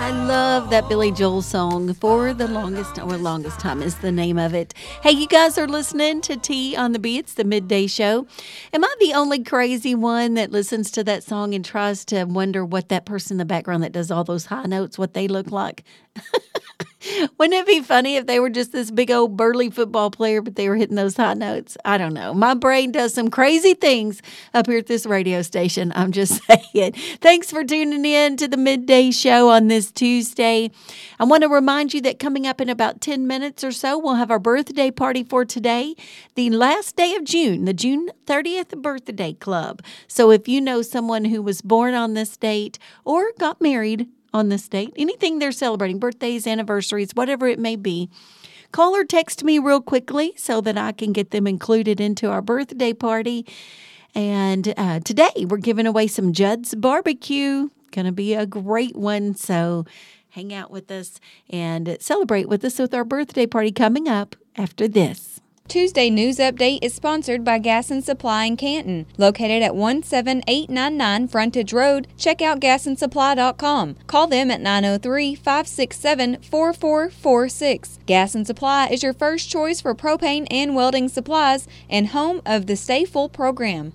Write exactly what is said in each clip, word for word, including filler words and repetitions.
I love that Billy Joel song, For the Longest or Longest Time is the name of it. Hey, you guys are listening to T on the B. It's the midday show. Am I the only crazy one that listens to that song and tries to wonder what that person in the background that does all those high notes, what they look like? Wouldn't it be funny if they were just this big old burly football player, but they were hitting those high notes? I don't know. My brain does some crazy things up here at this radio station. I'm just saying. Thanks for tuning in to the midday show on this Tuesday. I want to remind you that coming up in about ten minutes or so, we'll have our birthday party for today, the last day of June, the June thirtieth birthday club. So if you know someone who was born on this date or got married on this date, anything they're celebrating, birthdays, anniversaries, whatever it may be, call or text me real quickly so that I can get them included into our birthday party. And uh, today we're giving away some Judd's Barbecue. Going to be a great one. So hang out with us and celebrate with us with our birthday party coming up after this. Tuesday News Update is sponsored by Gas and Supply in Canton. Located at one seven eight nine nine Frontage Road, check out gas and supply dot com. Call them at nine oh three, five six seven, four four four six. Gas and Supply is your first choice for propane and welding supplies and home of the Stay Full program.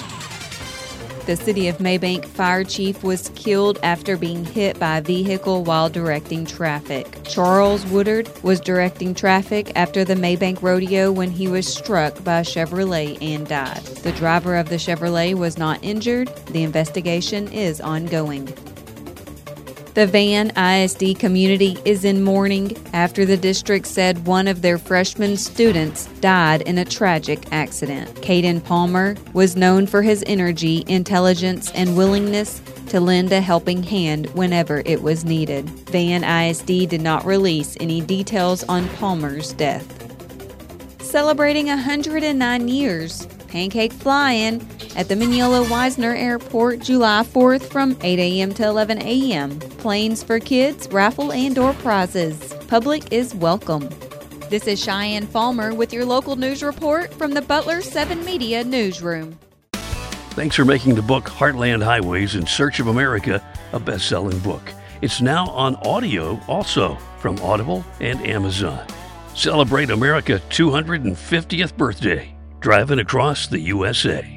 The City of Maybank fire chief was killed after being hit by a vehicle while directing traffic. Charles Woodard was directing traffic after the Maybank Rodeo when he was struck by a Chevrolet and died. The driver of the Chevrolet was not injured. The investigation is ongoing. The Van I S D community is in mourning after the district said one of their freshman students died in a tragic accident. Caden Palmer was known for his energy, intelligence, and willingness to lend a helping hand whenever it was needed. Van I S D did not release any details on Palmer's death. Celebrating one hundred nine years, Pancake Fly-In at the Mignolo Wisner Airport July fourth from eight a.m. to eleven a.m. Planes for kids, raffle and door prizes. Public is welcome. This is Cheyenne Falmer with your local news report from the Butler seven Media Newsroom. Thanks for making the book Heartland Highways in Search of America a best-selling book. It's now on audio also from Audible and Amazon. Celebrate America's two hundred fiftieth birthday, driving across the U S A.